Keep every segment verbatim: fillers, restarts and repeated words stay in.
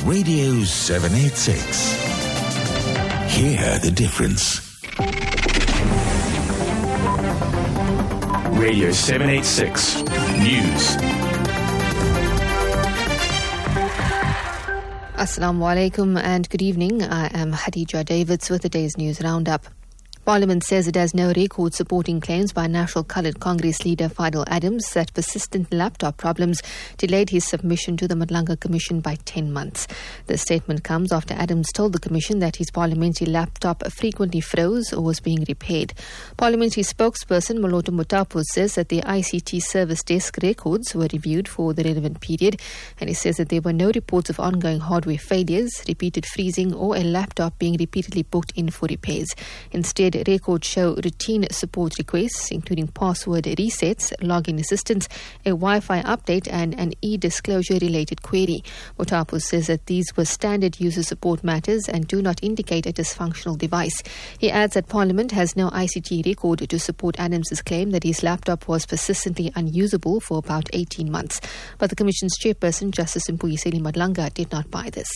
Radio seven eighty-six. Hear the difference. Radio seven eighty-six News. Assalamu alaikum and good evening. I am Hadija Davids with the day's news roundup. Parliament says it has no record supporting claims by National Coloured Congress leader Fidel Adams that persistent laptop problems delayed his submission to the Madlanga Commission by ten months. The statement comes after Adams told the Commission that his parliamentary laptop frequently froze or was being repaired. Parliamentary spokesperson Moloto Mutapu says that the I C T service desk records were reviewed for the relevant period, and he says that there were no reports of ongoing hardware failures, repeated freezing or a laptop being repeatedly booked in for repairs. Instead, records show routine support requests, including password resets, login assistance, a Wi-Fi update, and an e-disclosure related query. Mutapu says that these were standard user support matters and do not indicate a dysfunctional device. He adds that Parliament has no I C T record to support Adams' claim that his laptop was persistently unusable for about eighteen months. But the Commission's chairperson, Justice Mpuyiseni Madlanga, did not buy this.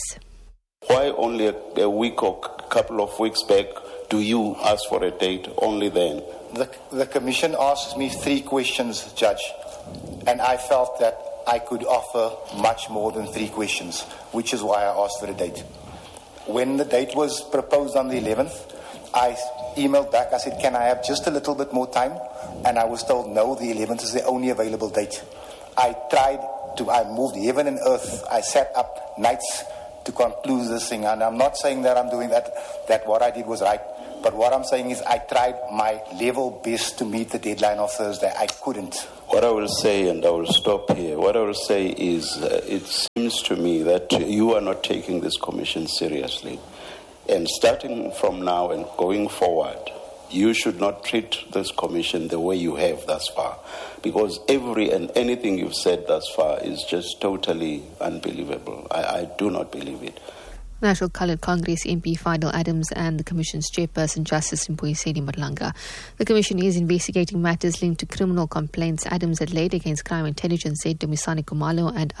Why only a, a week or a couple of weeks back do you ask for a date only then? The, the Commission asked me three questions, Judge, and I felt that I could offer much more than three questions, which is why I asked for a date. When the date was proposed on the eleventh, I emailed back, I said, can I have just a little bit more time? And I was told, no, the eleventh is the only available date. I tried to, I moved heaven and earth, I sat up nights to conclude this thing, and I'm not saying that I'm doing that, that what I did was right. But what I'm saying is I tried my level best to meet the deadline of Thursday. I couldn't. What I will say, and I will stop here, what I will say is uh, it seems to me that you are not taking this commission seriously. And starting from now and going forward, you should not treat this commission the way you have thus far. Because every and anything you've said thus far is just totally unbelievable. I, I do not believe it. National Coloured Congress M P Fidel Adams and the Commission's chairperson Justice Mpuyiseni Madlanga. The Commission is investigating matters linked to criminal complaints Adams had laid against Crime Intelligence head Dumisani Khumalo and